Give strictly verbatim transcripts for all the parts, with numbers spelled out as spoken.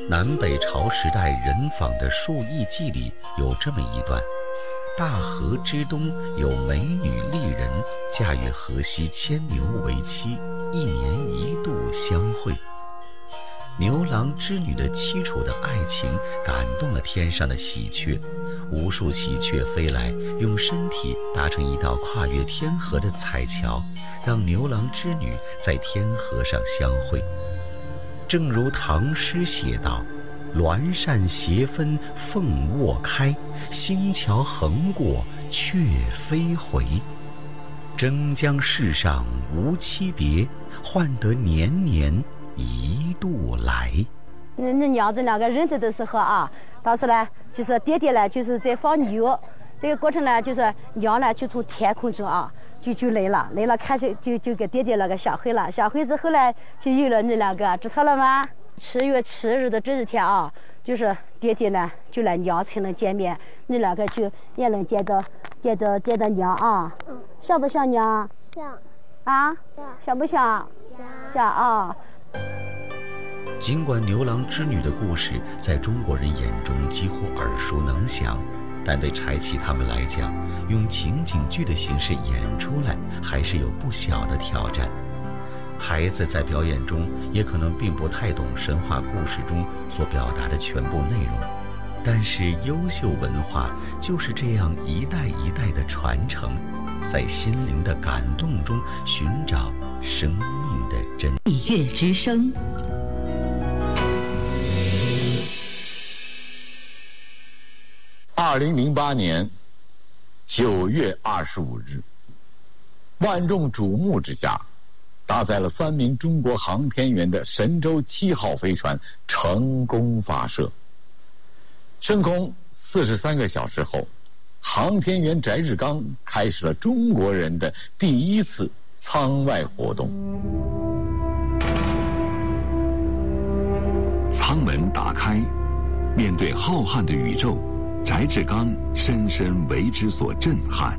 南北朝时代人访的《述异记》里有这么一段：大河之东有美女丽人，嫁与河西牵牛为妻，一年一度相会。牛郎织女的凄楚的爱情感动了天上的喜鹊，无数喜鹊飞来，用身体搭成一道跨越天河的彩桥，让牛郎织女在天河上相会。正如唐诗写道：鸾扇斜分凤卧开，星桥横过雀飞回。争将世上无期别，换得年年一度来。 那那娘子两个认识的时候啊，当时呢，就是爹爹呢，就是在放牛，这个过程呢，就是娘呢就从天空中啊，就就来了，来了看着就就给爹爹那个相会了，相会之后呢，就有了那两个，知道了吗？十月七日的这一天啊，就是爹爹呢就来娘才能见面，那两个就也能见到见到见到娘啊，嗯，像不像娘？ 像。 啊？像。像不像？ 像。 像啊。 尽管牛郎织女的故事在中国人眼中几乎耳熟能详，但对柴启他们来讲，用情景剧的形式演出来还是有不小的挑战。孩子在表演中也可能并不太懂神话故事中所表达的全部内容，但是优秀文化就是这样一代一代的传承，在心灵的感动中寻找生命的真。 蜜月之声。 二零零八年九月二十五日，万众瞩目之下，搭载了三名中国航天员的神舟七号飞船成功发射。升空四十三个小时后，航天员翟志刚开始了中国人的第一次舱外活动。 舱门打开，面对浩瀚的宇宙，翟志刚深深为之所震撼。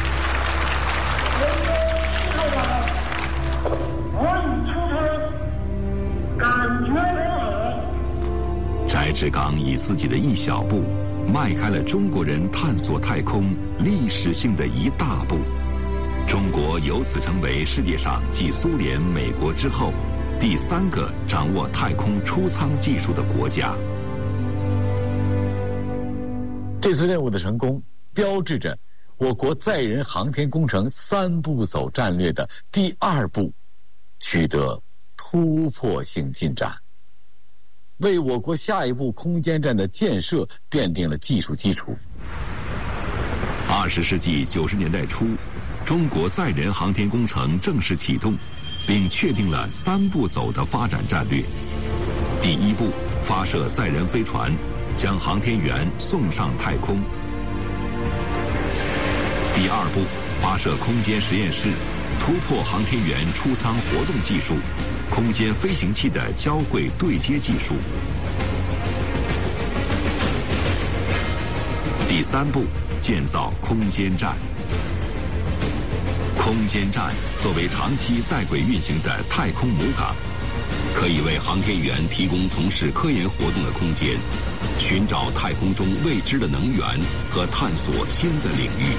翟志刚以自己的一小步，迈开了中国人探索太空历史性的一大步。中国由此成为世界上继苏联、美国之后，第三个掌握太空出舱技术的国家。 这次任务的成功，标志着我国载人航天工程三步走战略的第二步取得突破性进展，为我国下一步空间站的建设奠定了技术基础。 二十世纪九十年代初，中国载人航天工程正式启动，并确定了三步走的发展战略。第一步，发射载人飞船，将航天员送上太空。第二步，发射空间实验室，突破航天员出舱活动技术，空间飞行器的交会对接技术。第三步，建造空间站。空间站作为长期在轨运行的太空母港，可以为航天员提供从事科研活动的空间，寻找太空中未知的能源和探索新的领域。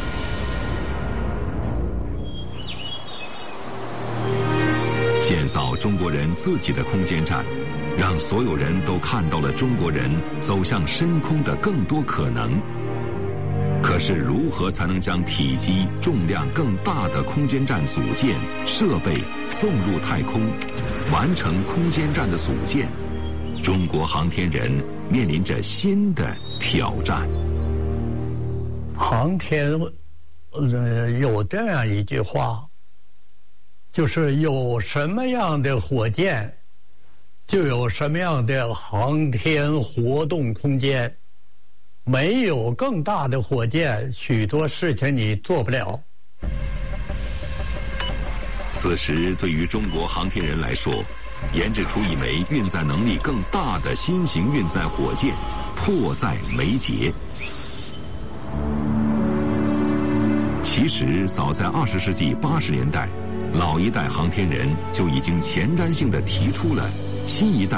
建造中国人自己的空间站，让所有人都看到了中国人走向深空的更多可能。可是如何才能将体积、重量更大的空间站组件、设备送入太空，完成空间站的组建？中国航天人面临着新的挑战。 航天，呃，有这样一句话，就是有什么样的火箭，就有什么样的航天活动空间。没有更大的火箭，许多事情你做不了。 此时对于中国航天人来说，研制出一枚运载能力更大的新型运载火箭迫在眉睫。其实早在二十世纪八十年代，老一代航天人就已经前瞻性地提出了新一代